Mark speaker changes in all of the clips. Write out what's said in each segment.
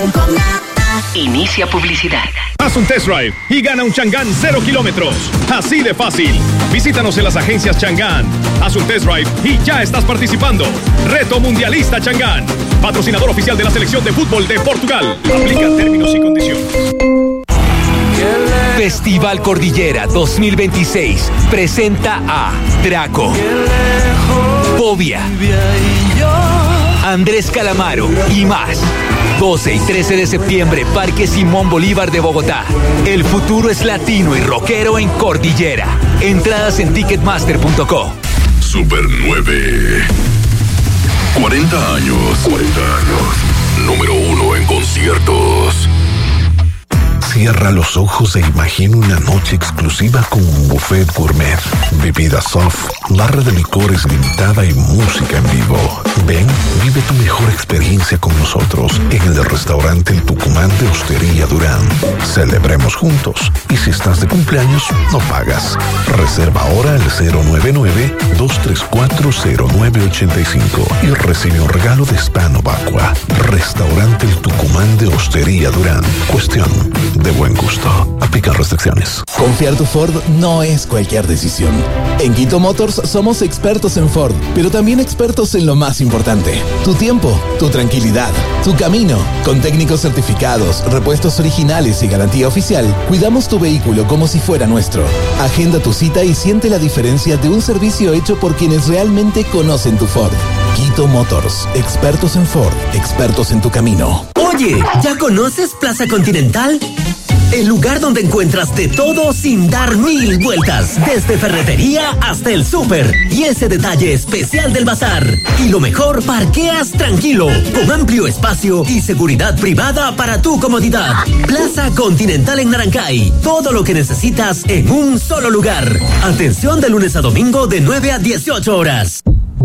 Speaker 1: Inicia publicidad.
Speaker 2: Haz un test drive y gana un Chang'an 0 kilómetros. Así de fácil. Visítanos en las agencias Chang'an. Haz un test drive y ya estás participando. Reto Mundialista Chang'an. Patrocinador oficial de la selección de fútbol de Portugal. Aplica términos y condiciones.
Speaker 3: Festival Cordillera 2026 presenta a Draco, Fobia, Andrés Calamaro y más. 12 y 13 de septiembre, Parque Simón Bolívar de Bogotá. El futuro es latino y rockero en Cordillera. Entradas en ticketmaster.co.
Speaker 4: Super 9. 40 años. Número 1 en conciertos.
Speaker 5: Cierra los ojos e imagina una noche exclusiva con un buffet gourmet, bebidas soft, barra de licores limitada y música en vivo. Ven, vive tu mejor experiencia con nosotros en el restaurante El Tucumán de Hostería Durán. Celebremos juntos. Y si estás de cumpleaños, no pagas. Reserva ahora al 099-234-0985 y recibe un regalo de Hispano Vacua. Restaurante El Tucumán de Hostería Durán. Cuestión de buen gusto. Aplican restricciones.
Speaker 6: Confiar tu Ford no es cualquier decisión. En Quito Motors somos expertos en Ford, pero también expertos en lo más importante: tu tiempo, tu tranquilidad, tu camino. Con técnicos certificados, repuestos originales y garantía oficial, cuidamos tu vehículo como si fuera nuestro. Agenda tu cita y siente la diferencia de un servicio hecho por quienes realmente conocen tu Ford. Quito Motors, expertos en Ford, expertos en tu camino.
Speaker 7: Oye, ¿ya conoces Plaza Continental? El lugar donde encuentras de todo sin dar 1000 vueltas, desde ferretería hasta el súper y ese detalle especial del bazar. Y lo mejor, parqueas tranquilo, con amplio espacio y seguridad privada para tu comodidad. Plaza Continental en Narancay, todo lo que necesitas en un solo lugar. Atención de lunes a domingo de 9 a 18 horas.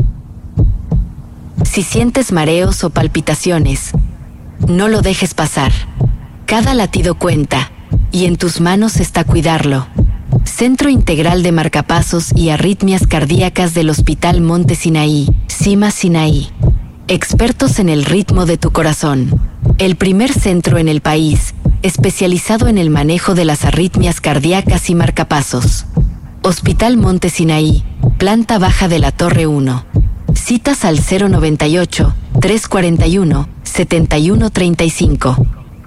Speaker 8: Si sientes mareos o palpitaciones, no lo dejes pasar. Cada latido cuenta, y en tus manos está cuidarlo. Centro Integral de Marcapasos y Arritmias Cardíacas del Hospital Monte Sinaí, CIMA Sinaí. Expertos en el ritmo de tu corazón. El primer centro en el país, especializado en el manejo de las arritmias cardíacas y marcapasos. Hospital Monte Sinaí, planta baja de la Torre 1. Citas al 098-341-7135.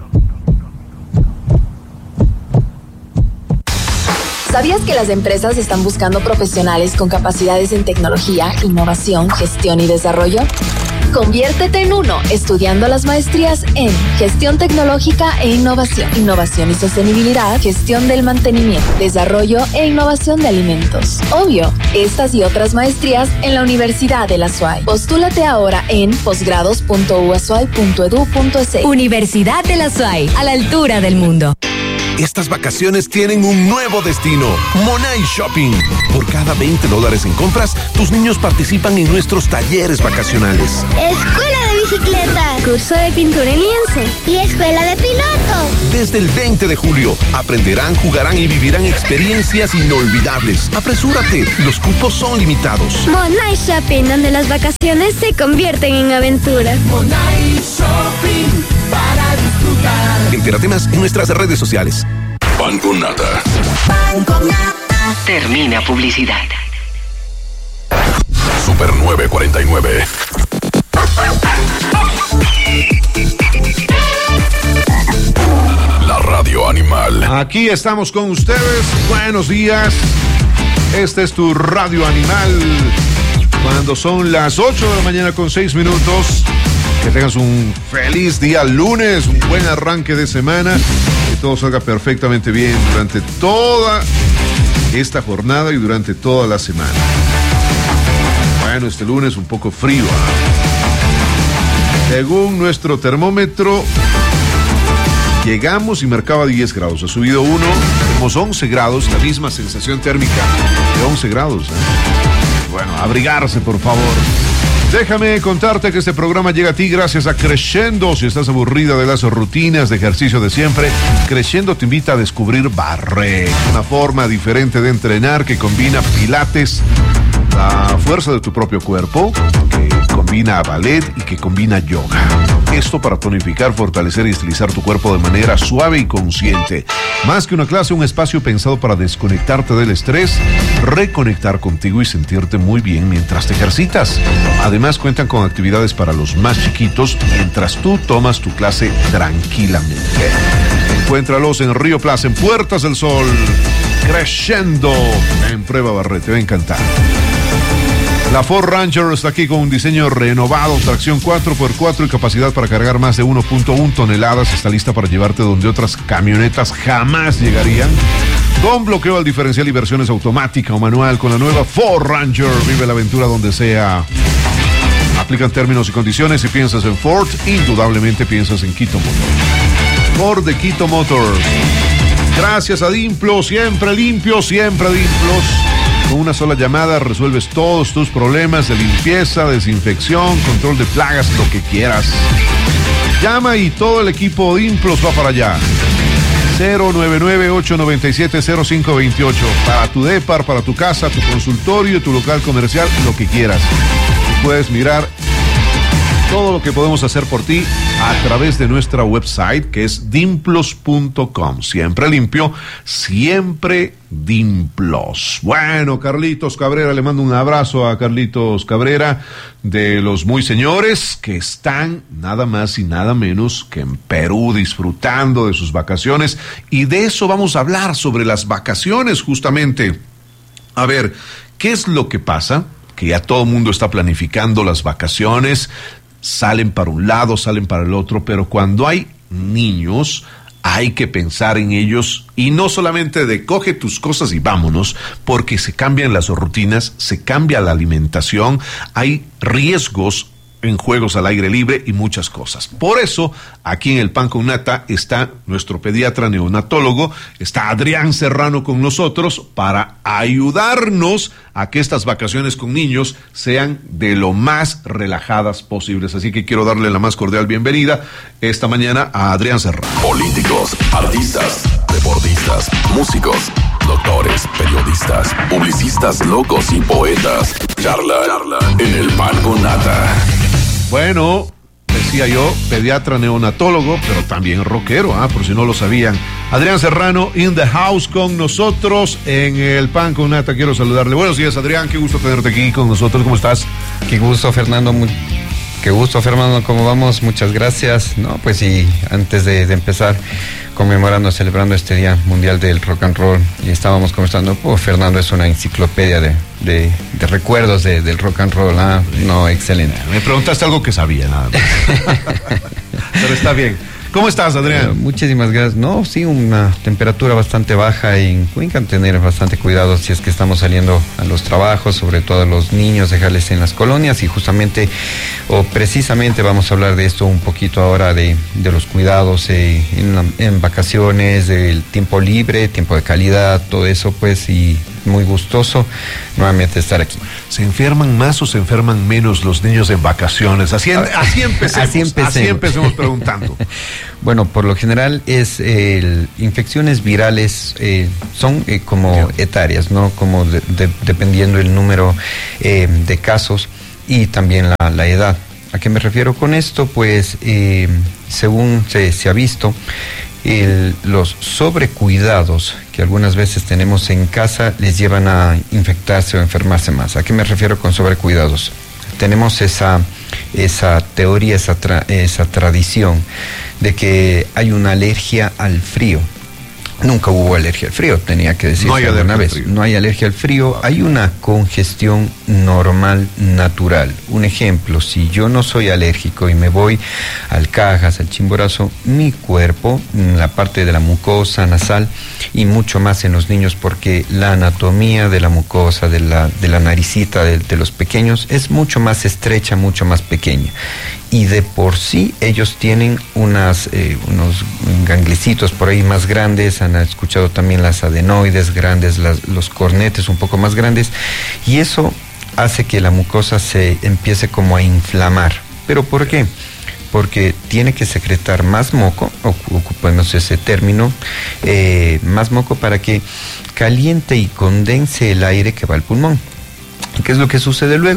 Speaker 9: ¿Sabías que las empresas están buscando profesionales con capacidades en tecnología, innovación, gestión y desarrollo? Conviértete en uno estudiando las maestrías en Gestión Tecnológica e Innovación, Innovación y Sostenibilidad, Gestión del Mantenimiento, Desarrollo e Innovación de Alimentos. Obvio, estas y otras maestrías en la Universidad de la SUAY. Postúlate ahora en posgrados.uasuay.edu.es.
Speaker 10: Universidad de la SUAY, a la altura del mundo.
Speaker 11: Estas vacaciones tienen un nuevo destino, Monay Shopping. Por cada $20 en compras, tus niños participan en nuestros talleres vacacionales.
Speaker 12: Escuela de bicicleta, curso de pintura en lienzo y escuela de piloto.
Speaker 11: Desde el 20 de julio, aprenderán, jugarán y vivirán experiencias inolvidables. Apresúrate, los cupos son limitados.
Speaker 12: Monay Shopping, donde las vacaciones se convierten en aventuras.
Speaker 13: Monay Shopping, para disfrutar.
Speaker 11: Entérate más en nuestras redes sociales.
Speaker 4: Pan con nata.
Speaker 1: Pan con nata. Termina publicidad.
Speaker 4: Super 949. La radio animal.
Speaker 14: Aquí estamos con ustedes. Buenos días. Este es tu radio animal. Cuando son las 8 de la mañana con 6 minutos. Que tengas un feliz día lunes, un buen arranque de semana, que todo salga perfectamente bien durante toda esta jornada y durante toda la semana. Bueno, este lunes un poco frío, Según nuestro termómetro, llegamos y marcaba 10 grados, ha subido 1, tenemos 11 grados, la misma sensación térmica de 11 grados. Bueno, abrigarse, por favor. Déjame contarte que este programa llega a ti gracias a Crescendo. Si estás aburrida de las rutinas de ejercicio de siempre, Crescendo te invita a descubrir Barre, una forma diferente de entrenar que combina pilates, la fuerza de tu propio cuerpo, que combina ballet y que combina yoga. Esto para tonificar, fortalecer y estilizar tu cuerpo de manera suave y consciente. Más que una clase, un espacio pensado para desconectarte del estrés, reconectar contigo y sentirte muy bien mientras te ejercitas. Además, cuentan con actividades para los más chiquitos mientras tú tomas tu clase tranquilamente. Encuéntralos en Río Plaza, en Puertas del Sol, Crescendo, en Prueba Barret. Te va a encantar. La Ford Ranger está aquí con un diseño renovado, tracción 4x4 y capacidad para cargar más de 1.1 toneladas. Está lista para llevarte donde otras camionetas jamás llegarían. Con bloqueo al diferencial y versiones automática o manual, con la nueva Ford Ranger. Vive la aventura donde sea. Aplican términos y condiciones. Si piensas en Ford, indudablemente piensas en Quito Motors. Ford de Quito Motors. Gracias a Dimplos, siempre limpios, siempre Dimplos. Con una sola llamada resuelves todos tus problemas de limpieza, desinfección, control de plagas, lo que quieras. Llama y todo el equipo Dimplos va para allá. 099-897-0528. Para tu depar, para tu casa, tu consultorio, tu local comercial, lo que quieras. Y puedes mirar todo lo que podemos hacer por ti a través de nuestra website, que es dimplos.com. Siempre limpio, siempre Dimplos. Bueno, Carlitos Cabrera, le mando un abrazo a Carlitos Cabrera de los Muy Señores, que están nada más y nada menos que en Perú disfrutando de sus vacaciones. Y de eso vamos a hablar, sobre las vacaciones justamente. A ver, ¿qué es lo que pasa? Que ya todo el mundo está planificando las vacaciones. Salen para un lado, salen para el otro, pero cuando hay niños hay que pensar en ellos y no solamente de coge tus cosas y vámonos, porque se cambian las rutinas, se cambia la alimentación, hay riesgos en juegos al aire libre y muchas cosas. Por eso, aquí en el Pan con Nata está nuestro pediatra neonatólogo, está Adrián Serrano con nosotros para ayudarnos a que estas vacaciones con niños sean de lo más relajadas posibles. Así que quiero darle la más cordial bienvenida esta mañana a Adrián Serrano.
Speaker 4: Políticos, artistas, deportistas, músicos, doctores, periodistas, publicistas, locos y poetas. Charla en el Pan con Nata.
Speaker 14: Bueno, decía yo, pediatra neonatólogo, pero también rockero, por si no lo sabían. Adrián Serrano in the house con nosotros en el Pan con Nata. Quiero saludarle. Buenos días, Adrián, qué gusto tenerte aquí con nosotros. ¿Cómo estás?
Speaker 15: Qué gusto, Fernando. Qué gusto, Fernando. ¿Cómo vamos? Muchas gracias. No, pues sí, antes de empezar, celebrando este Día Mundial del Rock and Roll, y estábamos conversando, Fernando es una enciclopedia de recuerdos del rock and roll. No, excelente.
Speaker 14: Me preguntaste algo que sabía, nada más. Pero está bien. ¿Cómo estás, Adrián?
Speaker 15: Muchísimas gracias. No, sí, una temperatura bastante baja y hay que tener bastante cuidado si es que estamos saliendo a los trabajos, sobre todo a los niños, dejarles en las colonias, y justamente o precisamente vamos a hablar de esto un poquito ahora, de los cuidados en vacaciones, del tiempo libre, tiempo de calidad, todo eso, pues, y muy gustoso nuevamente estar aquí.
Speaker 14: ¿Se enferman más o se enferman menos los niños en vacaciones? Así empecemos preguntando.
Speaker 15: Bueno, por lo general infecciones virales son como etarias, ¿no? Como dependiendo el número de casos y también la edad. ¿A qué me refiero con esto? Pues según se ha visto, los sobrecuidados que algunas veces tenemos en casa les llevan a infectarse o enfermarse más. ¿A qué me refiero con sobrecuidados? Tenemos esa teoría, esa tradición de que hay una alergia al frío. Nunca hubo alergia al frío, tenía que decirse alguna vez. No hay alergia al frío, hay una congestión normal, natural. Un ejemplo, si yo no soy alérgico y me voy al Cajas, al Chimborazo, mi cuerpo, la parte de la mucosa nasal y mucho más en los niños, porque la anatomía de la mucosa, de la naricita de los pequeños es mucho más estrecha, mucho más pequeña. Y de por sí ellos tienen unos ganglicitos por ahí más grandes, han escuchado también las adenoides grandes, los cornetes un poco más grandes, y eso hace que la mucosa se empiece como a inflamar. ¿Pero por qué? Porque tiene que secretar más moco, ocupemos ese término, más moco para que caliente y condense el aire que va al pulmón. ¿Qué es lo que sucede luego? Que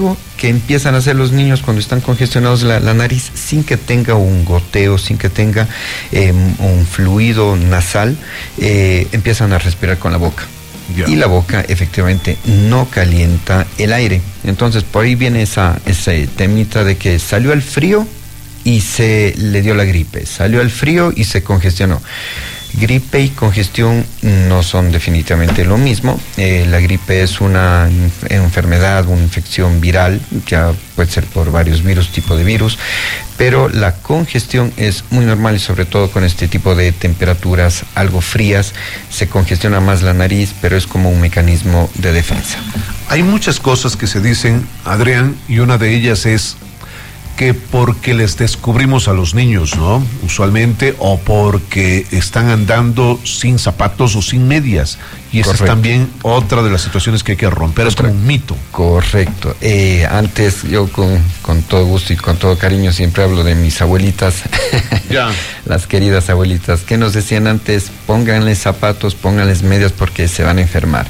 Speaker 15: que empiezan a hacer los niños cuando están congestionados la nariz sin que tenga un goteo, sin que tenga un fluido nasal, empiezan a respirar con la boca. Yeah. Y la boca efectivamente no calienta el aire. Entonces por ahí viene ese temita de que salió el frío y se le dio la gripe, salió el frío y se congestionó. Gripe y congestión no son definitivamente lo mismo. La gripe es una enfermedad, una infección viral, ya puede ser por varios virus, tipo de virus, pero la congestión es muy normal y sobre todo con este tipo de temperaturas algo frías, se congestiona más la nariz, pero es como un mecanismo de defensa.
Speaker 14: Hay muchas cosas que se dicen, Adrián, y una de ellas es que porque les descubrimos a los niños, ¿no? Usualmente, o porque están andando sin zapatos o sin medias. Y esa es también otra de las situaciones que hay que romper, es como un mito.
Speaker 15: Correcto. Antes yo con todo gusto y con todo cariño siempre hablo de mis abuelitas, ya. Las queridas abuelitas, que nos decían antes, pónganles zapatos, pónganles medias porque se van a enfermar.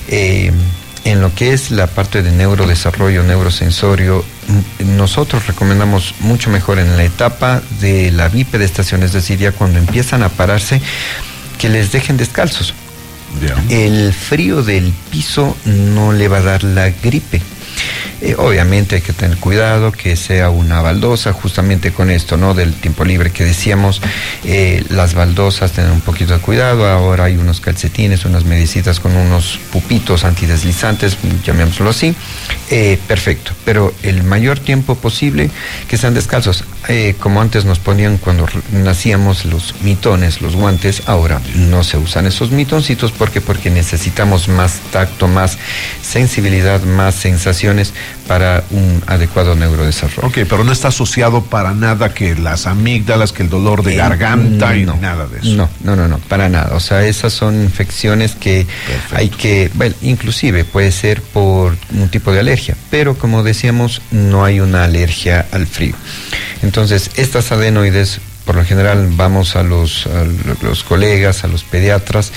Speaker 15: En lo que es la parte de neurodesarrollo, neurosensorio, nosotros recomendamos mucho mejor en la etapa de la bipedestación, es decir, ya cuando empiezan a pararse, que les dejen descalzos. Yeah. El frío del piso no le va a dar la gripe. Obviamente hay que tener cuidado que sea una baldosa, justamente con esto, ¿no? Del tiempo libre que decíamos, las baldosas, tener un poquito de cuidado. Ahora hay unos calcetines, unas medicitas con unos pupitos antideslizantes, llamémoslo así, perfecto, pero el mayor tiempo posible que sean descalzos, como antes nos ponían cuando nacíamos los mitones, los guantes, ahora no se usan esos mitoncitos, porque necesitamos más tacto, más sensibilidad, más sensaciones para un adecuado neurodesarrollo.
Speaker 14: Ok, pero no está asociado para nada que las amígdalas, que el dolor de garganta y nada de eso.
Speaker 15: No, para nada. O sea, esas son infecciones que hay que, bueno, inclusive puede ser por un tipo de alergia, pero como decíamos, no hay una alergia al frío. Entonces, estas adenoides, por lo general vamos a los colegas, a los pediatras,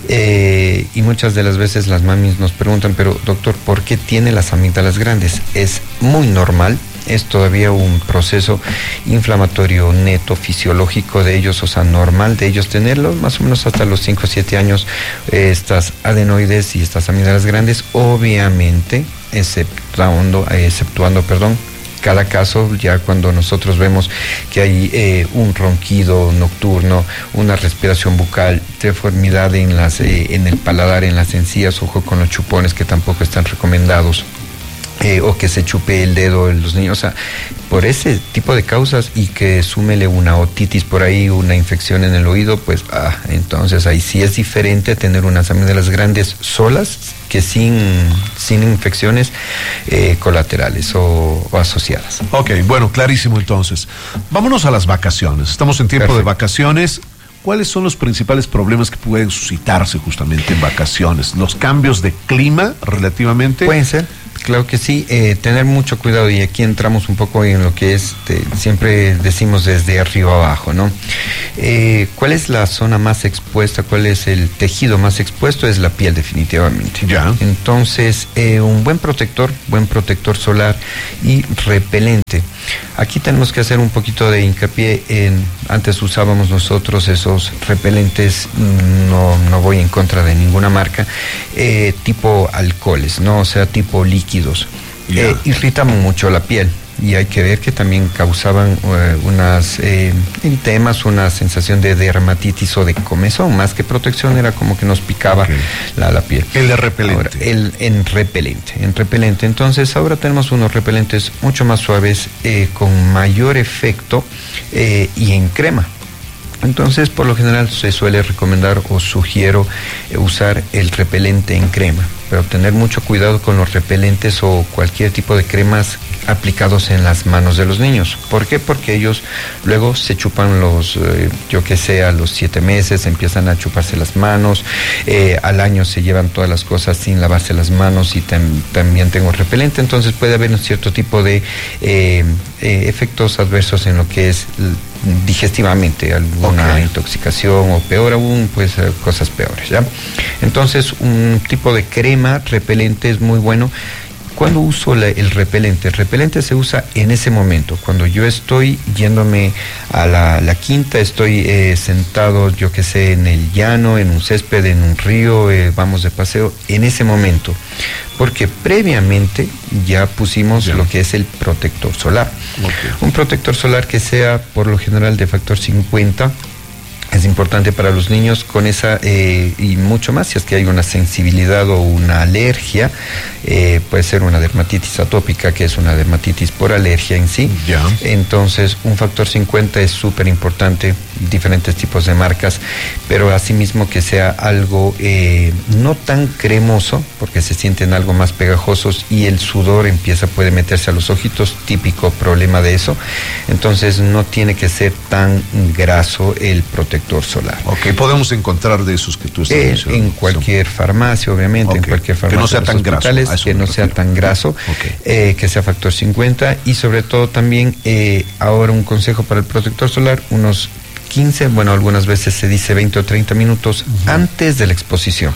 Speaker 15: y muchas de las veces las mamis nos preguntan, pero doctor, ¿por qué tiene las amígdalas grandes? Es muy normal, es todavía un proceso inflamatorio neto, fisiológico de ellos, o sea, normal de ellos tenerlo, más o menos hasta los 5 o 7 años, estas adenoides y estas amígdalas grandes, obviamente, exceptuando, cada caso, ya cuando nosotros vemos que hay un ronquido nocturno, una respiración bucal, deformidad en el paladar, en las encías, ojo con los chupones que tampoco están recomendados, o que se chupe el dedo en los niños, o sea, por ese tipo de causas, y que súmele una otitis por ahí, una infección en el oído, pues entonces ahí sí es diferente tener unas amígdalas grandes solas que sin infecciones colaterales o asociadas.
Speaker 14: Ok, bueno, clarísimo entonces. Vámonos a las vacaciones. Estamos en tiempo de vacaciones. ¿Cuáles son los principales problemas que pueden suscitarse justamente en vacaciones? ¿Los cambios de clima relativamente?
Speaker 15: Pueden ser. Claro que sí, tener mucho cuidado, y aquí entramos un poco en lo que es, siempre decimos desde arriba abajo, ¿no? ¿Cuál es la zona más expuesta? ¿Cuál es el tejido más expuesto? Es la piel, definitivamente.
Speaker 14: Ya.
Speaker 15: Entonces, un buen protector solar y repelente. Aquí tenemos que hacer un poquito de hincapié en, antes usábamos nosotros esos repelentes, no voy en contra de ninguna marca, tipo alcoholes, ¿no? O sea, tipo líquidos. Irritan mucho la piel, y hay que ver que también causaban unas entemas, una sensación de dermatitis o de comezón, más que protección, era como que nos picaba la piel.
Speaker 14: El repelente.
Speaker 15: Ahora, en repelente. Entonces ahora tenemos unos repelentes mucho más suaves, con mayor efecto, y en crema. Entonces, por lo general se suele recomendar o sugiero usar el repelente en crema, pero tener mucho cuidado con los repelentes o cualquier tipo de cremas aplicados en las manos de los niños. ¿Por qué? Porque ellos luego se chupan a los 7 meses empiezan a chuparse las manos, al año se llevan todas las cosas sin lavarse las manos, y también tengo repelente. Entonces puede haber un cierto tipo de efectos adversos en lo que es digestivamente, alguna intoxicación, o peor aún, pues cosas peores, ¿ya? Entonces un tipo de crema repelente es muy bueno ¿Cuándo uso el repelente? El repelente se usa en ese momento, cuando yo estoy yéndome a la quinta, estoy sentado, yo que sé, en el llano, en un césped, en un río, vamos de paseo, en ese momento. Porque previamente ya pusimos lo que es el protector solar. Okay. Un protector solar que sea por lo general de factor 50. Es importante para los niños con esa, y mucho más, si es que hay una sensibilidad o una alergia, puede ser una dermatitis atópica, que es una dermatitis por alergia en sí. Ya. Entonces, un factor 50 es súper importante, diferentes tipos de marcas, pero asimismo que sea algo no tan cremoso, porque se sienten algo más pegajosos y el sudor puede meterse a los ojitos, típico problema de eso. Entonces, no tiene que ser tan graso el protector solar.
Speaker 14: Ok, podemos encontrar de esos que tú estás mencionando.
Speaker 15: En cualquier farmacia, obviamente, en cualquier farmacia.
Speaker 14: Que no sea tan graso.
Speaker 15: Que no sea tan graso, que sea factor 50 y sobre todo también, ahora un consejo para el protector solar, unos 15, bueno, algunas veces se dice 20 o 30 minutos antes de la exposición.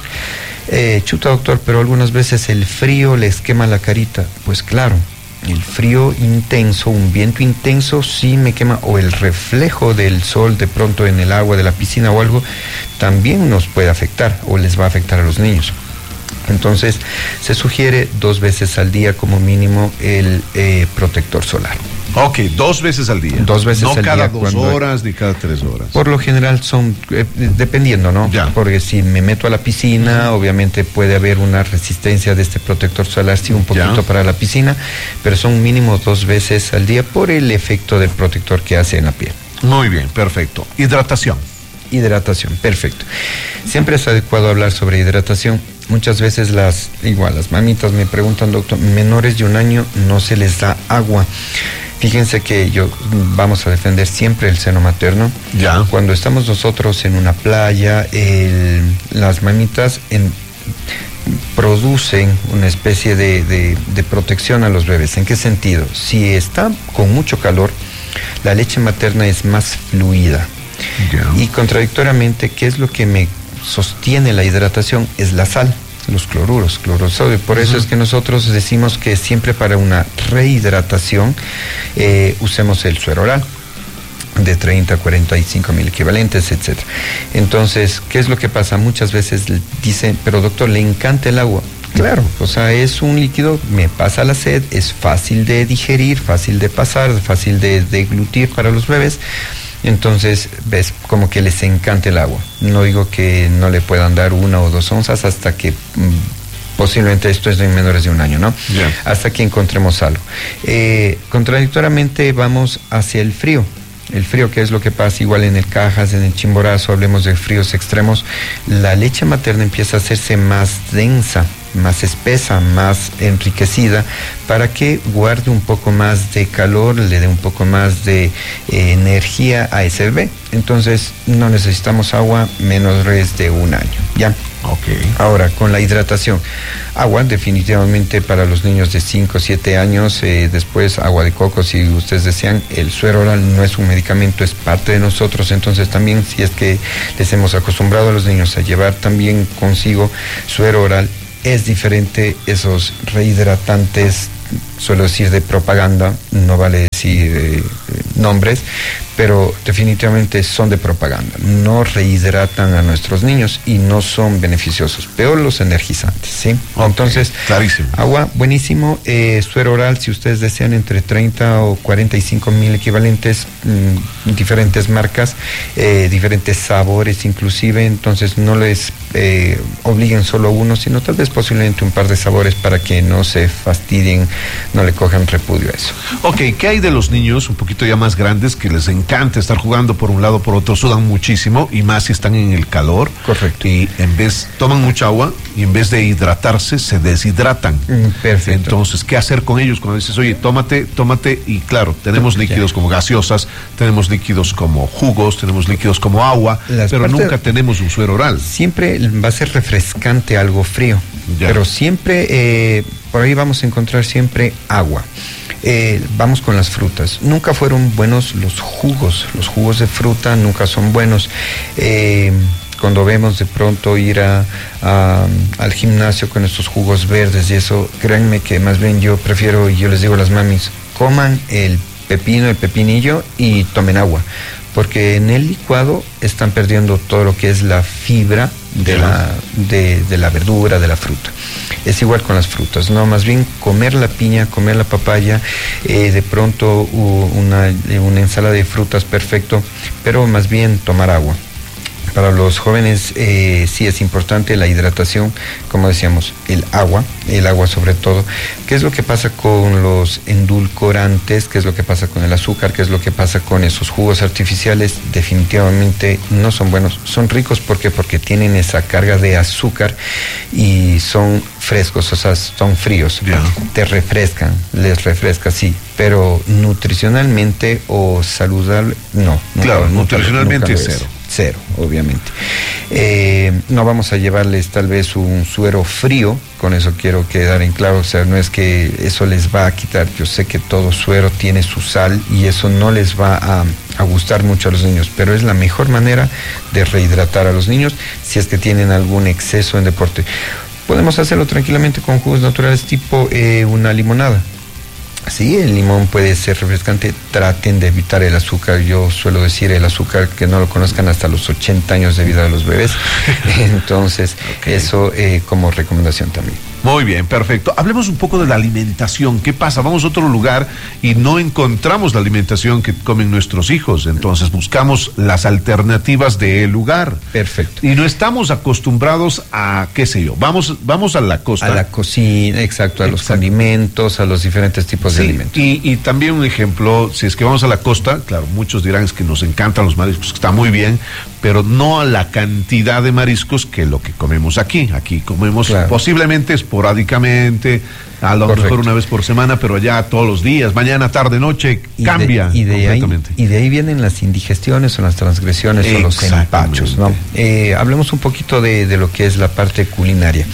Speaker 15: Chuta, doctor, pero algunas veces el frío les quema la carita. Pues claro, el frío intenso, un viento intenso sí me quema, o el reflejo del sol de pronto en el agua de la piscina o algo, también nos puede afectar o les va a afectar a los niños. Entonces, se sugiere 2 veces al día como mínimo el protector solar.
Speaker 14: Ok, 2 veces al día.
Speaker 15: 2 veces al día.
Speaker 14: No cada 2 horas ni cada 3 horas.
Speaker 15: Por lo general son, dependiendo, ¿no? Ya. Porque si me meto a la piscina, obviamente puede haber una resistencia de este protector solar, sí, un poquito para la piscina, pero son mínimo 2 veces al día por el efecto del protector que hace en la piel.
Speaker 14: Muy bien, perfecto. Hidratación.
Speaker 15: Hidratación, perfecto. Siempre es adecuado hablar sobre hidratación. Muchas veces las mamitas me preguntan, doctor, menores de 1 año no se les da agua. Fíjense que vamos a defender siempre el seno materno. Ya. Cuando estamos nosotros en una playa, las mamitas producen una especie de protección a los bebés. ¿En qué sentido? Si está con mucho calor, la leche materna es más fluida. Ya. Y contradictoriamente, ¿qué es lo que me sostiene la hidratación? Es la sal, los cloruros, cloruro de sodio. Por eso es que nosotros decimos que siempre para una rehidratación usemos el suero oral de 30 a 45 mil equivalentes, etc. Entonces, ¿qué es lo que pasa? Muchas veces dicen, pero doctor, le encanta el agua. Claro, o sea, es un líquido, me pasa la sed, es fácil de digerir, fácil de pasar, fácil de deglutir para los bebés. Entonces, ves, como que les encanta el agua. No digo que no le puedan dar 1 o 2 onzas hasta que, posiblemente esto es en menores de 1 año, ¿no? Yeah. Hasta que encontremos algo. Contradictoriamente vamos hacia el frío. El frío, ¿qué es lo que pasa? Igual en el Cajas, en el Chimborazo, hablemos de fríos extremos. La leche materna empieza a hacerse más densa, más espesa, más enriquecida, para que guarde un poco más de calor, le dé un poco más de energía a ese bebé. Entonces no necesitamos agua menores de 1 año, ¿ya? Okay. Ahora, con la hidratación, agua definitivamente para los niños de 5 o 7 años, después agua de coco si ustedes desean. El suero oral no es un medicamento, es parte de nosotros, entonces también si es que les hemos acostumbrado a los niños a llevar también consigo suero oral, es diferente esos rehidratantes, suelo decir de propaganda, no vale decir nombres, pero definitivamente son de propaganda, no rehidratan a nuestros niños y no son beneficiosos, peor los energizantes, ¿sí? Okay, entonces,
Speaker 14: clarísimo.
Speaker 15: Agua, buenísimo, suero oral, si ustedes desean, entre 30 o 45 mil equivalentes, diferentes marcas, diferentes sabores inclusive, entonces no les obliguen solo uno, sino tal vez posiblemente un par de sabores para que no se fastidien, no le cojan repudio a eso.
Speaker 14: Ok, ¿qué hay de los niños un poquito ya más grandes que les encanta estar jugando por un lado por otro, sudan muchísimo y más si están en el calor?
Speaker 15: Correcto.
Speaker 14: Y toman mucha agua y en vez de hidratarse se deshidratan.
Speaker 15: Perfecto.
Speaker 14: Entonces, ¿qué hacer con ellos cuando dices, oye, tómate? Y claro, tenemos líquidos como gaseosas, tenemos líquidos como jugos, tenemos líquidos como agua, pero nunca tenemos un suero oral.
Speaker 15: Siempre va a ser refrescante algo frío, pero siempre por ahí vamos a encontrar siempre agua. Vamos con las frutas. Nunca fueron buenos los jugos de fruta nunca son buenos. cuando vemos de pronto ir al gimnasio con estos jugos verdes y eso, créanme que más bien yo les digo a las mamis, coman el pepino, el pepinillo y tomen agua, porque en el licuado están perdiendo todo lo que es la fibra de la verdura, de la fruta. Es igual con las frutas, ¿no? Más bien comer la piña, comer la papaya, de pronto una ensalada de frutas, perfecto, pero más bien tomar agua. Para los jóvenes sí es importante la hidratación, como decíamos, el agua sobre todo. ¿Qué es lo que pasa con los endulcorantes? ¿Qué es lo que pasa con el azúcar? ¿Qué es lo que pasa con esos jugos artificiales? Definitivamente no son buenos. Son ricos porque tienen esa carga de azúcar y son frescos, o sea, son fríos. Yeah. Te refrescan, les refresca, sí, pero nutricionalmente o saludable, no.
Speaker 14: Claro, nutricionalmente es
Speaker 15: cero, obviamente. No vamos a llevarles tal vez un suero frío, con eso quiero quedar en claro, o sea, no es que eso les va a quitar, yo sé que todo suero tiene su sal y eso no les va a gustar mucho a los niños, pero es la mejor manera de rehidratar a los niños si es que tienen algún exceso en deporte. Podemos hacerlo tranquilamente con jugos naturales tipo una limonada. Sí, el limón puede ser refrescante, traten de evitar el azúcar, yo suelo decir el azúcar que no lo conozcan hasta los 80 años de vida de los bebés, entonces eso como recomendación también.
Speaker 14: Muy bien, perfecto. Hablemos un poco de la alimentación. ¿Qué pasa? Vamos a otro lugar y no encontramos la alimentación que comen nuestros hijos. Entonces buscamos las alternativas del lugar.
Speaker 15: Perfecto.
Speaker 14: Y no estamos acostumbrados a, qué sé yo, vamos a la costa.
Speaker 15: A la cocina, exacto, a los condimentos, a los diferentes tipos de alimentos.
Speaker 14: Y también un ejemplo, si es que vamos a la costa, claro, muchos dirán es que nos encantan los mariscos, que está muy bien, pero no a la cantidad de mariscos que lo que comemos aquí. Aquí comemos posiblemente esporádicamente, a lo mejor una vez por semana, pero allá todos los días, mañana, tarde, noche, cambia completamente.
Speaker 15: Y de ahí vienen las indigestiones o las transgresiones o los empachos, ¿no? Hablemos un poquito de lo que es la parte culinaria.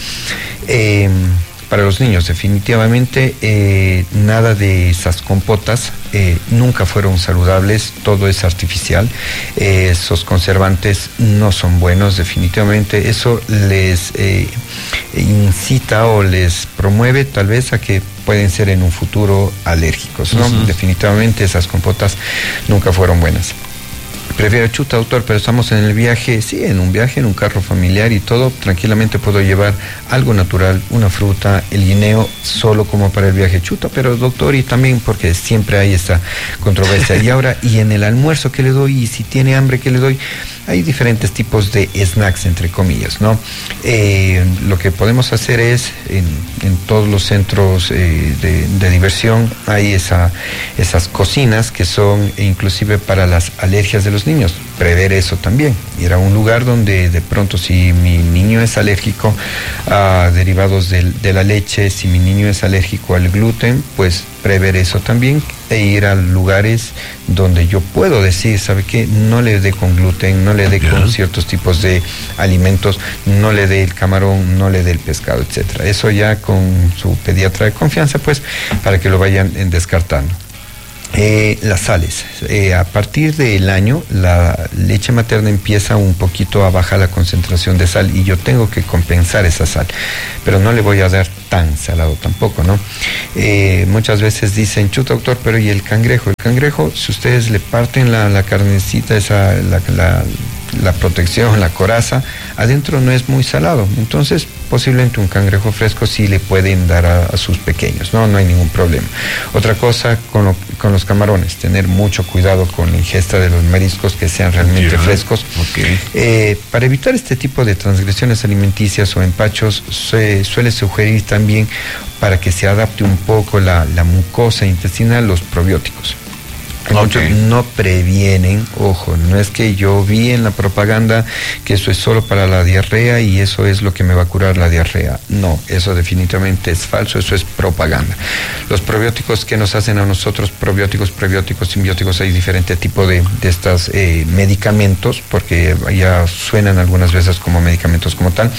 Speaker 15: Para los niños, definitivamente, nada de esas compotas nunca fueron saludables, todo es artificial, esos conservantes no son buenos, definitivamente, eso les incita o les promueve tal vez a que pueden ser en un futuro alérgicos, ¿no? Definitivamente esas compotas nunca fueron buenas. Prefiero chuta, doctor, pero estamos en el viaje, sí, en un viaje, en un carro familiar y todo, tranquilamente puedo llevar algo natural, una fruta, el guineo, solo como para el viaje, chuta, pero doctor, y también porque siempre hay esta controversia. Y ahora, y en el almuerzo, ¿qué le doy? Y si tiene hambre, ¿qué le doy? Hay diferentes tipos de snacks, entre comillas, ¿no? Lo que podemos hacer es, en todos los centros de diversión, hay esas cocinas que son inclusive para las alergias de los niños. Prever eso también. Ir a un lugar donde de pronto si mi niño es alérgico a derivados de la leche, si mi niño es alérgico al gluten, pues prever eso también e ir a lugares donde yo puedo decir, ¿sabe qué? No le dé con gluten, no le dé con ciertos tipos de alimentos, no le dé el camarón, no le dé el pescado, etcétera. Eso ya con su pediatra de confianza, pues, para que lo vayan descartando. Las sales. A partir del año, la leche materna empieza un poquito a bajar la concentración de sal y yo tengo que compensar esa sal, pero no le voy a dar tan salado tampoco, ¿no? Muchas veces dicen, chuta, doctor, pero ¿y el cangrejo? El cangrejo, si ustedes le parten la carnecita, la protección, la coraza, adentro no es muy salado, entonces posiblemente un cangrejo fresco sí le pueden dar a sus pequeños, no hay ningún problema. Otra cosa con los camarones, tener mucho cuidado con la ingesta de los mariscos que sean realmente frescos. Para evitar este tipo de transgresiones alimenticias o empachos, se suele sugerir también, para que se adapte un poco la mucosa intestinal, los probióticos. Muchos no previenen, ojo, no es que yo vi en la propaganda que eso es solo para la diarrea y eso es lo que me va a curar la diarrea. No, eso definitivamente es falso, eso es propaganda. Los probióticos que nos hacen a nosotros, probióticos, prebióticos, simbióticos, hay diferentes tipos de estos medicamentos, porque ya suenan algunas veces como medicamentos como tal.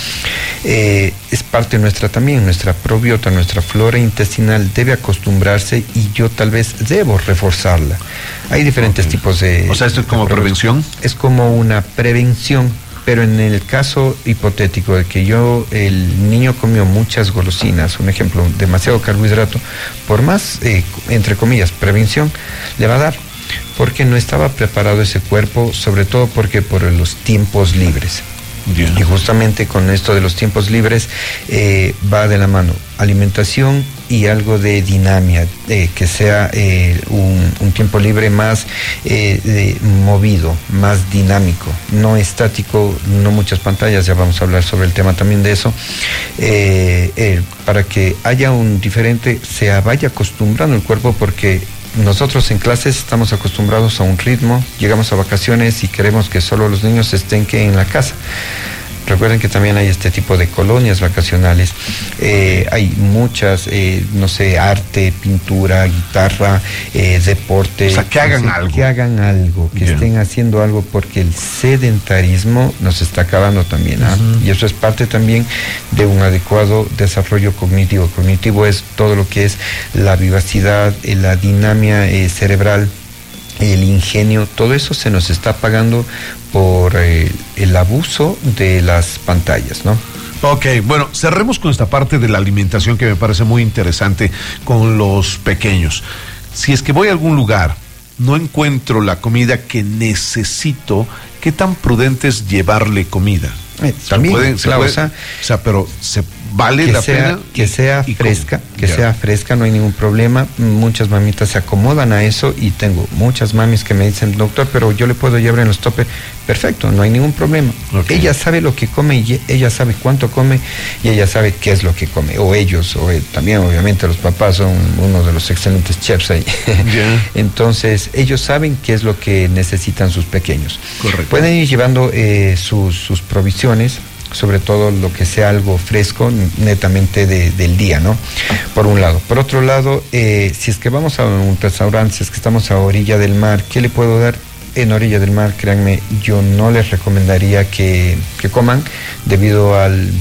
Speaker 15: Es parte nuestra también, nuestra probiota, nuestra flora intestinal debe acostumbrarse y yo tal vez debo reforzarla. Hay diferentes tipos de...
Speaker 14: O sea, ¿esto es como prevención?
Speaker 15: Es como una prevención pero en el caso hipotético de que el niño comió muchas golosinas, un ejemplo, demasiado carbohidrato, por más, entre comillas, prevención, le va a dar, porque no estaba preparado ese cuerpo, sobre todo porque por los tiempos libres.
Speaker 14: Bien.
Speaker 15: Y justamente con esto de los tiempos libres va de la mano alimentación y algo de dinamia, que sea un tiempo libre más movido, más dinámico, no estático, no muchas pantallas, ya vamos a hablar sobre el tema también de eso, para que haya un diferente, se vaya acostumbrando el cuerpo, porque nosotros en clases estamos acostumbrados a un ritmo, llegamos a vacaciones y queremos que solo los niños estén en la casa. Recuerden que también hay este tipo de colonias vacacionales, hay muchas, no sé, arte, pintura, guitarra, deporte.
Speaker 14: O sea, que hagan algo.
Speaker 15: Que hagan algo, que estén haciendo algo, porque el sedentarismo nos está acabando también. Y eso es parte también de un adecuado desarrollo cognitivo. Cognitivo es todo lo que es la vivacidad, la dinamia cerebral, el ingenio, todo eso se nos está apagando por el abuso de las pantallas, ¿no?
Speaker 14: Ok, bueno, cerremos con esta parte de la alimentación que me parece muy interesante con los pequeños. Si es que voy a algún lugar, no encuentro la comida que necesito, ¿qué tan prudente es llevarle comida?
Speaker 15: También, claro,
Speaker 14: pero se vale la pena
Speaker 15: que sea fresca, sea fresca, no hay ningún problema. Muchas mamitas se acomodan a eso, y tengo muchas mamis que me dicen, doctor, pero yo le puedo llevar en los topes. Perfecto, no hay ningún problema. Ella sabe lo que come, y ella sabe cuánto come, y ella sabe qué es lo que come, o ellos, o también obviamente los papás son uno de los excelentes chefs ahí. Entonces ellos saben qué es lo que necesitan sus pequeños.
Speaker 14: Correcto.
Speaker 15: Pueden ir llevando sus provisiones, sobre todo lo que sea algo fresco, netamente del día, ¿no? Por un lado. Por otro lado, si es que vamos a un restaurante, si es que estamos a orilla del mar, ¿qué le puedo dar? En orilla del mar, créanme, yo no les recomendaría que coman, debido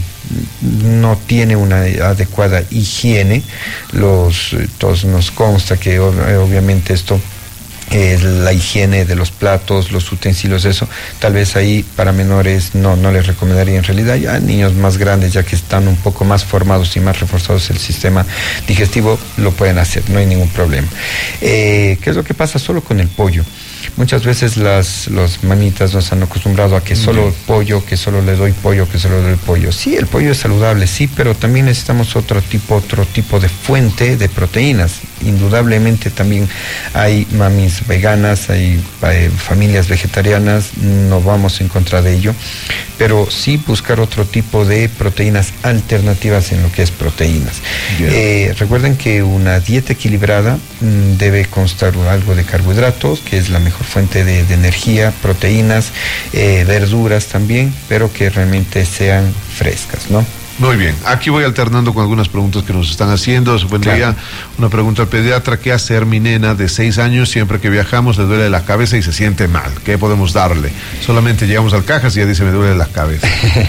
Speaker 15: no tiene una adecuada higiene. Todos nos consta que obviamente esto es la higiene de los platos, los utensilios, eso, tal vez ahí para menores no les recomendaría. En realidad ya niños más grandes, ya que están un poco más formados y más reforzados el sistema digestivo, lo pueden hacer, no hay ningún problema. ¿Qué es lo que pasa solo con el pollo? Muchas veces las mamitas nos han acostumbrado a que solo pollo, que solo le doy pollo, que solo le doy pollo. Sí, el pollo es saludable, sí, pero también necesitamos otro tipo de fuente de proteínas. Indudablemente también hay mamis veganas, hay familias vegetarianas, no vamos en contra de ello, pero sí buscar otro tipo de proteínas alternativas en lo que es proteínas. Recuerden que una dieta equilibrada debe constar algo de carbohidratos, que es la mejor fuente de energía, proteínas, verduras también, pero que realmente sean frescas, ¿no?
Speaker 14: Muy bien, aquí voy alternando con algunas preguntas que nos están haciendo. Buen día, una pregunta al pediatra: ¿qué hacer mi nena de 6 años? Siempre que viajamos le duele la cabeza y se siente mal. ¿Qué podemos darle? Solamente llegamos al Cajas y ya dice, me duele la cabeza.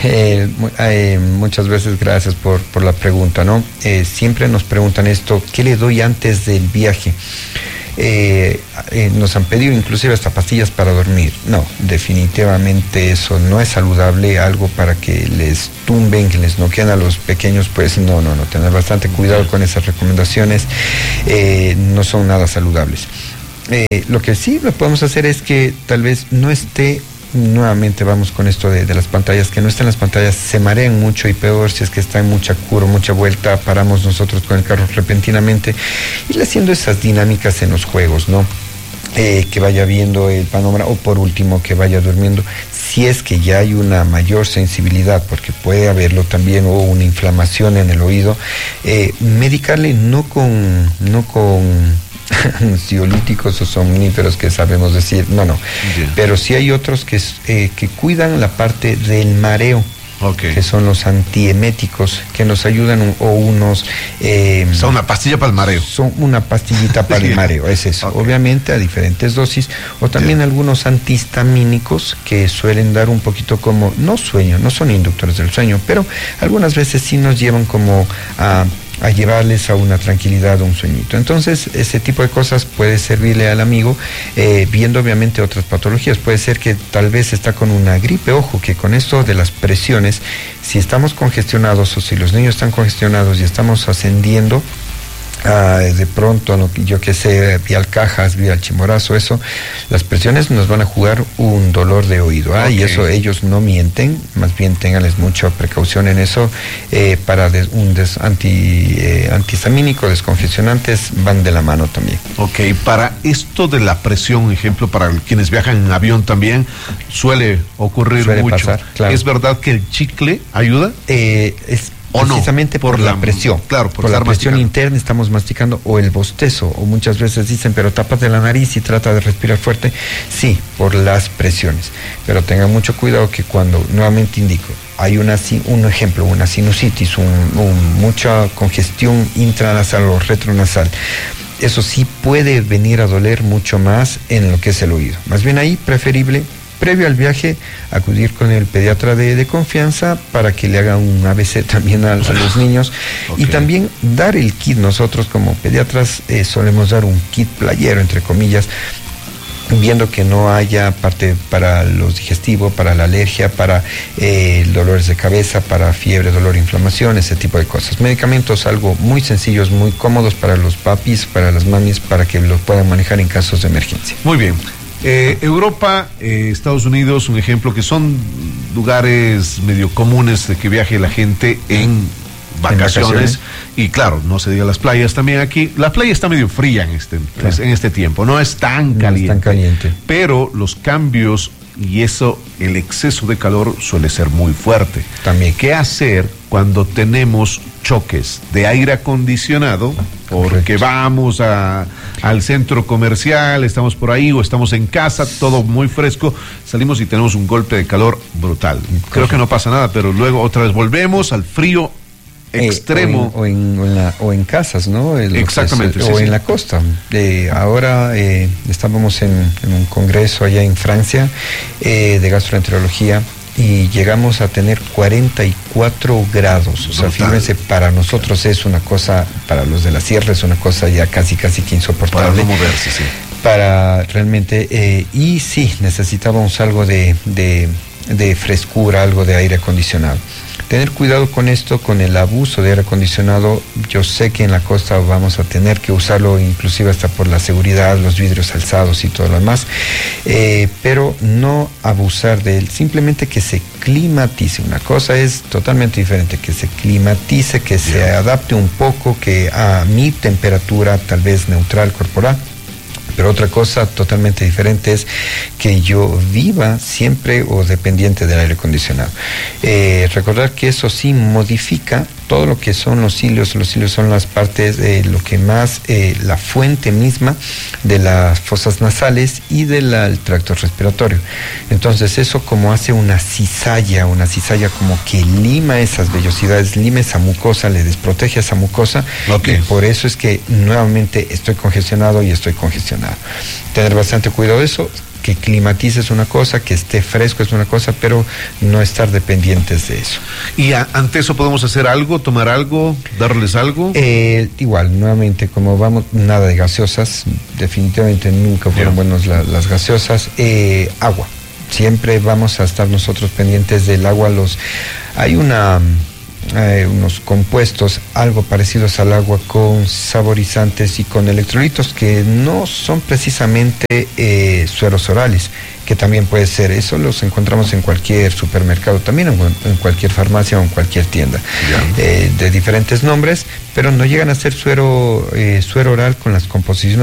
Speaker 15: Muchas veces, gracias por la pregunta, ¿no? Siempre nos preguntan esto: ¿qué le doy antes del viaje? Nos han pedido inclusive hasta pastillas para dormir. No, definitivamente eso no es saludable. Algo para que les tumben, que les noqueen a los pequeños, pues no, tener bastante cuidado con esas recomendaciones. No son nada saludables. Lo que sí lo podemos hacer es que tal vez no esté, nuevamente vamos con esto de las pantallas, que no estén las pantallas, se marean mucho, y peor si es que está en mucha curva, mucha vuelta, paramos nosotros con el carro repentinamente, y haciendo esas dinámicas en los juegos, ¿no? Que vaya viendo el panorama, o por último que vaya durmiendo, si es que ya hay una mayor sensibilidad, porque puede haberlo también, o una inflamación en el oído, medicarle no con ansiolíticos o somníferos, que sabemos decir, no, pero sí hay otros que cuidan la parte del mareo, que son los antieméticos, que nos ayudan, o unos...
Speaker 14: son una pastilla para el mareo.
Speaker 15: Son una pastillita para el mareo, es eso. Obviamente a diferentes dosis, o también algunos antihistamínicos que suelen dar un poquito como, no sueño, no son inductores del sueño, pero algunas veces sí nos llevan como a a llevarles a una tranquilidad, a un sueñito. Entonces, ese tipo de cosas puede servirle al amigo, viendo obviamente otras patologías. Puede ser que tal vez está con una gripe. Ojo, que con esto de las presiones, si estamos congestionados o si los niños están congestionados y estamos ascendiendo, de pronto, yo qué sé, vía el Cajas, vía el Chimborazo, eso, las presiones nos van a jugar un dolor de oído, okay. Y eso ellos no mienten, más bien ténganles mucha precaución en eso, para antihistamínico, descongestionantes, van de la mano también.
Speaker 14: Ok, para esto de la presión, ejemplo, para quienes viajan en avión también, suele ocurrir mucho.
Speaker 15: Pasar, claro.
Speaker 14: ¿Es verdad que el chicle ayuda?
Speaker 15: Precisamente por la presión.
Speaker 14: Claro,
Speaker 15: por la presión interna estamos masticando, o el bostezo, o muchas veces dicen, pero tápate la nariz y trata de respirar fuerte. Sí, por las presiones. Pero tengan mucho cuidado que cuando, nuevamente indico, hay un ejemplo, una sinusitis, mucha congestión intranasal o retronasal, eso sí puede venir a doler mucho más en lo que es el oído. Más bien ahí, preferible, previo al viaje, acudir con el pediatra de confianza para que le haga un ABC también a los niños. Okay. Y también dar el kit. Nosotros como pediatras solemos dar un kit playero, entre comillas, viendo que no haya parte para los digestivos, para la alergia, para dolores de cabeza, para fiebre, dolor, inflamación, ese tipo de cosas. Medicamentos algo muy sencillos, muy cómodos para los papis, para las mamis, para que los puedan manejar en casos de emergencia.
Speaker 14: Muy bien. Europa, Estados Unidos, un ejemplo, que son lugares medio comunes de que viaje la gente en vacaciones. Y claro, no se diga las playas también aquí. La playa está medio fría en este tiempo, no es tan caliente. Pero los cambios y el exceso de calor suele ser muy fuerte.
Speaker 15: También.
Speaker 14: ¿Qué hacer cuando tenemos choques de aire acondicionado? Porque vamos al centro comercial, estamos por ahí o estamos en casa, todo muy fresco, salimos y tenemos un golpe de calor brutal. Creo que no pasa nada, pero luego otra vez volvemos al frío extremo.
Speaker 15: O en casas, ¿no?
Speaker 14: Exactamente.
Speaker 15: O en la costa. Ahora estábamos en un congreso allá en Francia de gastroenterología, y llegamos a tener 44 grados. O sea, fíjense, para nosotros es una cosa, para los de la sierra es una cosa ya casi que insoportable.
Speaker 14: Para no moverse, sí.
Speaker 15: Para realmente, y sí, necesitábamos algo de frescura, algo de aire acondicionado. Tener cuidado con esto, con el abuso de aire acondicionado. Yo sé que en la costa vamos a tener que usarlo, inclusive hasta por la seguridad, los vidrios alzados y todo lo demás, pero no abusar de él, simplemente que se climatice. Una cosa es totalmente diferente, que se climatice, que se adapte un poco, que a mi temperatura tal vez neutral corporal. Pero otra cosa totalmente diferente es que yo viva siempre o dependiente del aire acondicionado. Recordar que eso sí modifica todo lo que son los cilios. Los cilios son las partes, lo que más, la fuente misma de las fosas nasales y del tracto respiratorio. Entonces eso como hace una cizalla como que lima esas vellosidades, lima esa mucosa, le desprotege esa mucosa.
Speaker 14: Okay.
Speaker 15: Y por eso es que nuevamente estoy congestionado y estoy congestionado. Tener bastante cuidado de eso. Que climatice es una cosa, que esté fresco es una cosa, pero no estar dependientes de eso.
Speaker 14: ¿Y ante eso podemos hacer algo, tomar algo, darles algo?
Speaker 15: Igual, nuevamente, como vamos, nada de gaseosas, definitivamente nunca fueron buenos las gaseosas. Agua, siempre vamos a estar nosotros pendientes del agua. Hay unos compuestos algo parecidos al agua con saborizantes y con electrolitos que no son precisamente sueros orales, que también puede ser. Eso los encontramos en cualquier supermercado, también en cualquier farmacia o en cualquier tienda, de diferentes nombres, pero no llegan a ser suero oral con las composiciones